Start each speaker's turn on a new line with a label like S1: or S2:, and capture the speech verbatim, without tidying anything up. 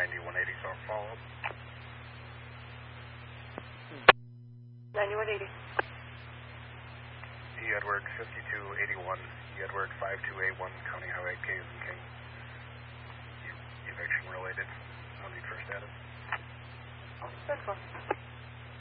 S1: ninety-one eighty, so I'll follow up.
S2: ninety-one eighty.
S1: E. Edward fifty-two eighty-one, E. Edward five two eight one, County Highway K as in King. E- eviction related. No need for status.
S2: That's fine.